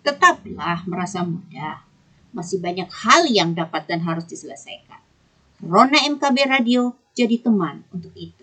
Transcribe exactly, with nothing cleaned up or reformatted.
Tetaplah merasa muda. Masih banyak hal yang dapat dan harus diselesaikan. Rona M K B Radio jadi teman untuk itu.